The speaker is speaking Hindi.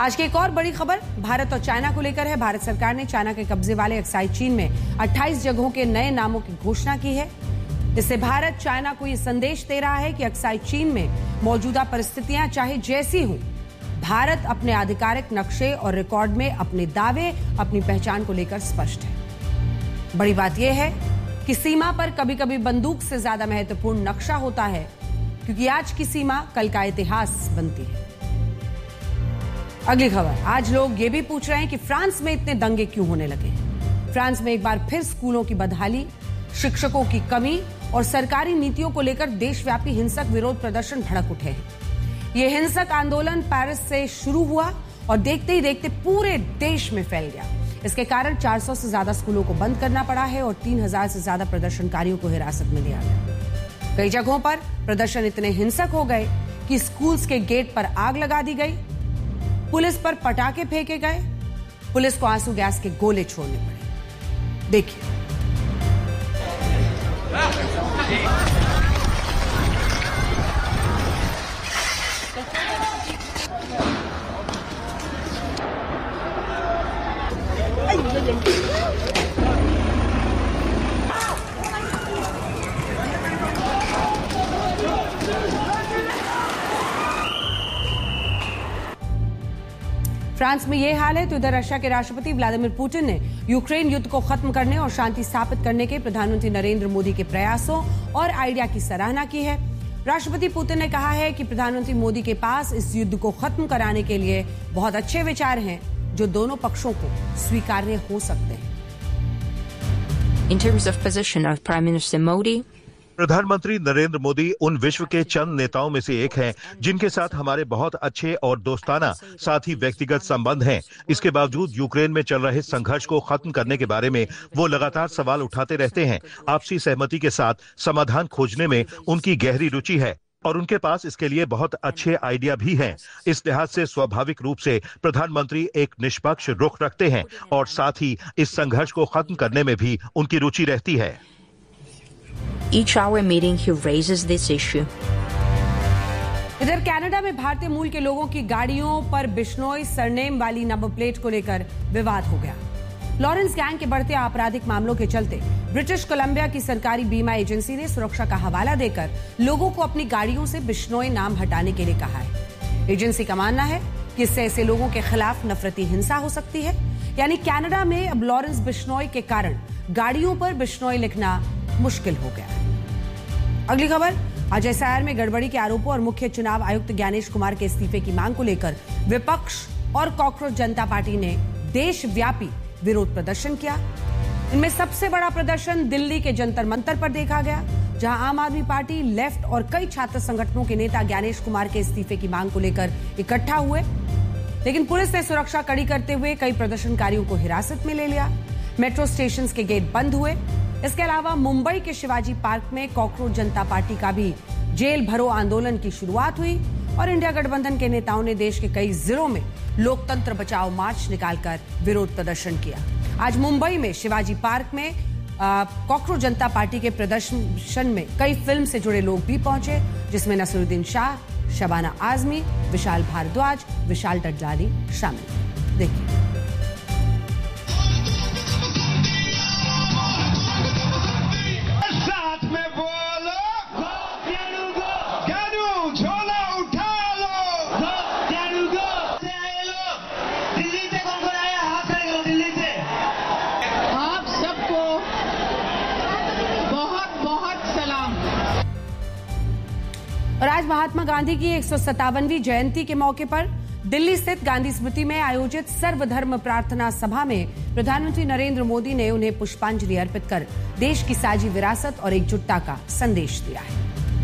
आज की एक और बड़ी खबर भारत और चाइना को लेकर है। भारत सरकार ने चाइना के कब्जे वाले अक्साई चीन में 28 जगहों के नए नामों की घोषणा की है। इससे भारत चाइना को यह संदेश दे रहा है कि अक्साई चीन में मौजूदा परिस्थितियां चाहे जैसी हों, भारत अपने आधिकारिक नक्शे और रिकॉर्ड में अपने दावे, अपनी पहचान को लेकर स्पष्ट है। बड़ी बात यह है कि सीमा पर कभी कभी बंदूक से ज्यादा महत्वपूर्ण नक्शा होता है, क्योंकि आज की सीमा कल का इतिहास बनती है। अगली खबर, आज लोग ये भी पूछ रहे हैं कि फ्रांस में इतने दंगे क्यों होने लगे। फ्रांस में एक बार फिर स्कूलों की बदहाली, शिक्षकों की कमी और सरकारी नीतियों को लेकर देशव्यापी हिंसक विरोध प्रदर्शन भड़क उठे हैं। ये हिंसक आंदोलन पेरिस से शुरू हुआ और देखते ही देखते पूरे देश में फैल गया। इसके कारण 400 से ज्यादा स्कूलों को बंद करना पड़ा है और 3000 से ज्यादा प्रदर्शनकारियों को हिरासत में लिया गया। कई जगहों पर प्रदर्शन इतने हिंसक हो गए कि स्कूल्स के गेट पर आग लगा दी गई, पुलिस पर पटाखे फेंके गए, पुलिस को आंसू गैस के गोले छोड़ने पड़े। देखिए। फ्रांस में यह हाल है तो इधर रशिया के राष्ट्रपति व्लादिमीर पुतिन ने यूक्रेन युद्ध को खत्म करने और शांति स्थापित करने के प्रधानमंत्री नरेंद्र मोदी के प्रयासों और आइडिया की सराहना की है। राष्ट्रपति पुतिन ने कहा है कि प्रधानमंत्री मोदी के पास इस युद्ध को खत्म कराने के लिए बहुत अच्छे विचार हैं, जो दोनों पक्षों को स्वीकार्य हो सकते हैं। In terms of position of Prime Minister Modi, प्रधानमंत्री नरेंद्र मोदी उन विश्व के चंद नेताओं में से एक हैं जिनके साथ हमारे बहुत अच्छे और दोस्ताना साथ ही व्यक्तिगत संबंध हैं। इसके बावजूद यूक्रेन में चल रहे संघर्ष को खत्म करने के बारे में वो लगातार सवाल उठाते रहते हैं। आपसी सहमति के साथ समाधान खोजने में उनकी गहरी रुचि है और उनके पास इसके लिए बहुत अच्छे आइडिया भी हैं। इस लिहाज से स्वाभाविक रूप से प्रधानमंत्री एक निष्पक्ष रुख रखते हैं और साथ ही इस संघर्ष को खत्म करने में भी उनकी रुचि रहती है। each hour meeting he raises this issue. इधर कनाडा में भारतीय मूल के लोगों की गाड़ियों पर बिश्नोई सरनेम वाली नंबर प्लेट को लेकर विवाद हो गया। लॉरेंस गैंग के बढ़ते आपराधिक मामलों के चलते ब्रिटिश कोलंबिया की सरकारी बीमा एजेंसी ने सुरक्षा का हवाला देकर लोगों को अपनी गाड़ियों से बिश्नोई नाम हटाने के लिए कहा है। एजेंसी का मानना है कि इससे ऐसे लोगों के खिलाफ नफरती हिंसा हो सकती है। यानी कनाडा में अब लॉरेंस बिश्नोई के कारण गाड़ियों पर बिश्नोई लिखना मुश्किल हो गया है। अगली खबर, आज एसआईआर में गड़बड़ी के आरोपों और मुख्य चुनाव आयुक्त ज्ञानेश कुमार के इस्तीफे की मांग को लेकर विपक्ष और कॉकरोच जनता पार्टी ने देशव्यापी विरोध प्रदर्शन किया। इनमें सबसे बड़ा प्रदर्शन दिल्ली के जंतर मंतर पर देखा गया, जहां आम आदमी पार्टी, लेफ्ट और कई छात्र संगठनों के नेता ज्ञानेश कुमार के इस्तीफे की मांग को लेकर इकट्ठा हुए। लेकिन पुलिस ने सुरक्षा कड़ी करते हुए कई प्रदर्शनकारियों को हिरासत में ले लिया। मेट्रो स्टेशन के गेट बंद हुए। इसके अलावा मुंबई के शिवाजी पार्क में कॉकरोच जनता पार्टी का भी जेल भरो आंदोलन की शुरुआत हुई और इंडिया गठबंधन के नेताओं ने देश के कई जिलों में लोकतंत्र बचाओ मार्च निकालकर विरोध प्रदर्शन किया। आज मुंबई में शिवाजी पार्क में कॉकरोच जनता पार्टी के प्रदर्शन में कई फिल्म से जुड़े लोग भी पहुंचे, जिसमें नसीरुद्दीन शाह, शबाना आजमी, विशाल भारद्वाज, विशाल डडलानी शामिल। देखिए। और आज महात्मा गांधी की 157वीं जयंती के मौके पर दिल्ली स्थित गांधी स्मृति में आयोजित सर्वधर्म प्रार्थना सभा में प्रधानमंत्री नरेंद्र मोदी ने उन्हें पुष्पांजलि अर्पित कर देश की साझी विरासत और एकजुटता का संदेश दिया है।